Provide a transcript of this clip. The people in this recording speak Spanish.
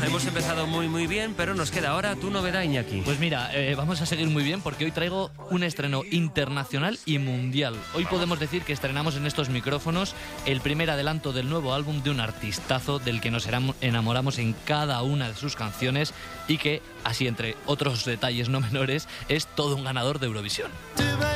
hemos empezado muy bien, pero nos queda ahora tu novedad, Iñaki. Pues mira, vamos a seguir muy bien porque hoy traigo un estreno internacional y mundial. Hoy podemos decir que estrenamos en estos micrófonos el primer adelanto del nuevo álbum de un artistazo del que nos enamoramos en cada una de sus canciones y que, así entre otros detalles no menores, es todo un ganador de Eurovisión.